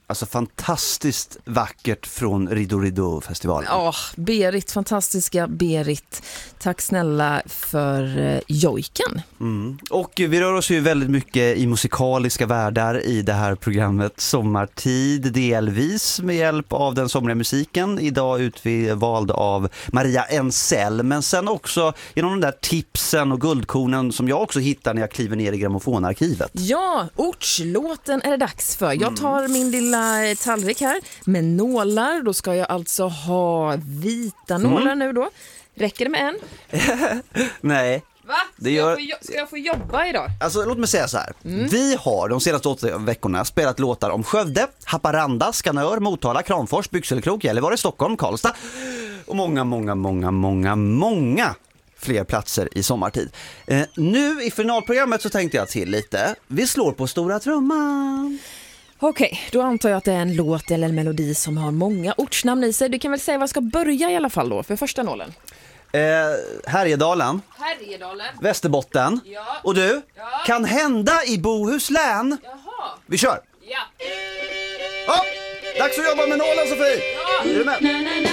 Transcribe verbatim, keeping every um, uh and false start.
Alltså fantastiskt vackert från Rido Rido-festivalen. Ja, oh, Berit, fantastiska Berit. Tack snälla för uh, jojken. Mm. Och vi rör oss ju väldigt mycket i musikaliska världar i det här programmet Sommartid, delvis med hjälp av den somriga musiken. Idag utvald av Maria Ensell, men sen också genom de där tipsen och guldkornen som jag också hittar när jag kliver ner i grammofonarkivet. Ja, ortslåten är det dags för. Jag tar min lilla tallrik här med nålar. Då ska jag alltså ha vita nålar mm. nu då. Räcker det med en? Nej. Va? Ska, det gör... jag få jo- ska jag få jobba idag? Alltså låt mig säga så här. Mm. Vi har de senaste åtta veckorna spelat låtar om Skövde, Haparanda, Skanör, Motala, Kramfors, Byxelkrok, Gällivare, Stockholm, Karlstad och många, många, många, många, många fler platser i sommartid. Eh, nu i finalprogrammet så tänkte jag till lite. Vi slår på stora trumman. Okej, okay, då antar jag att det är en låt eller en melodi som har många ortsnamn i sig. Du kan väl säga vad jag ska börja i alla fall då, för första nålen. Eh, Härjedalen. Härjedalen. Västerbotten. Ja. Och du, ja. Kan hända i Bohuslän. Jaha. Vi kör. Ja. Ja, dags att jobba med nålen, Sofie. Ja. Är du med?